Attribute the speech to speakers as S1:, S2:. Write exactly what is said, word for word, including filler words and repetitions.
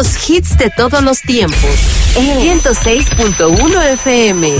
S1: Los hits de todos los tiempos. En ciento seis punto uno F M.